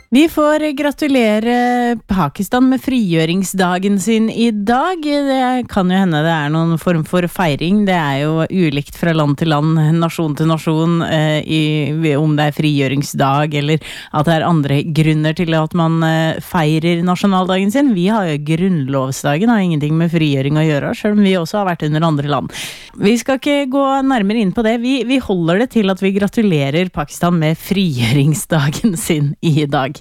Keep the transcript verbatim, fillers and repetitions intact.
Vi får gratulere Pakistan med frigjøringsdagen sin I dag. Det kan jo hende det er noen form for feiring. Det er jo ulikt fra land til land, nasjon til nasjon, eh, i, om det er frigjøringsdag eller at det er andre grunner til at man eh, feirer nasjonaldagen sin. Vi har jo grunnlovsdagen, har ingenting med frigjøring å gjøre, selv om vi også har vært under andre land. Vi skal ikke gå nærmere inn på det. Vi, vi holder det til at vi gratulerer Pakistan med frigjøringsdagen sin I dag.